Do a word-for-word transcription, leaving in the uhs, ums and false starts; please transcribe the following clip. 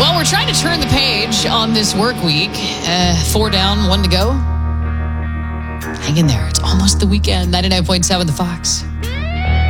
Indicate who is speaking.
Speaker 1: Well, we're trying to turn the page on this work week. Uh, four down, one to go. Hang in there. It's almost the weekend. ninety-nine point seven The Fox.